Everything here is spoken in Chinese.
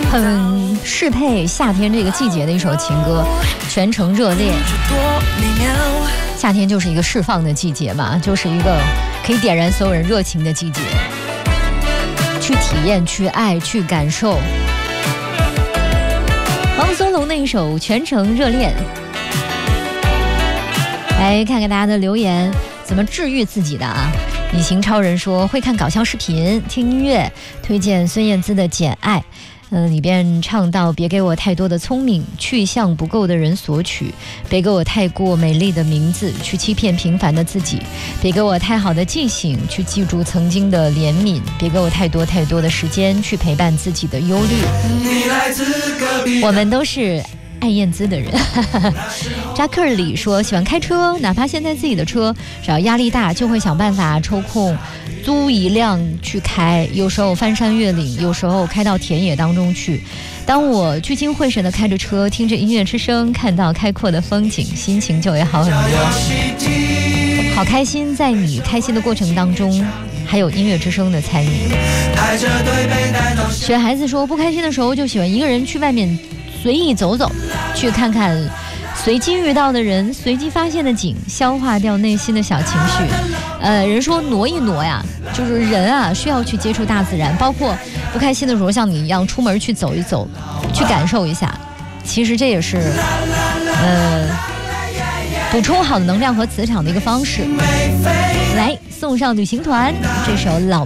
很适配夏天这个季节的一首情歌，全程热恋。夏天就是一个释放的季节嘛，就是一个可以点燃所有人热情的季节，去体验，去爱，去感受。王松龙的一首《全程热恋》，来看看大家的留言，怎么治愈自己的啊？隐形超人说会看搞笑视频，听音乐，推荐孙燕姿的《简爱》。里边唱到别给我太多的聪明，去向不够的人索取，别给我太过美丽的名字，去欺骗平凡的自己，别给我太好的记性，去记住曾经的怜悯，别给我太多太多的时间，去陪伴自己的忧虑。我们都是爱燕姿的人。扎克尔里说喜欢开车，哪怕现在自己的车，只要压力大就会想办法抽空租一辆去开，有时候翻山越岭，有时候开到田野当中去。当我聚精会神地开着车，听着音乐之声，看到开阔的风景，心情就会好很多。好开心，在你开心的过程当中还有音乐之声的参与。雪孩子说不开心的时候就喜欢一个人去外面随意走走，去看看随机遇到的人，随机发现的景，消化掉内心的小情绪。人说挪一挪呀，就是人啊需要去接触大自然，包括不开心的时候像你一样出门去走一走，去感受一下，其实这也是补充好的能量和磁场的一个方式。来送上旅行团这首老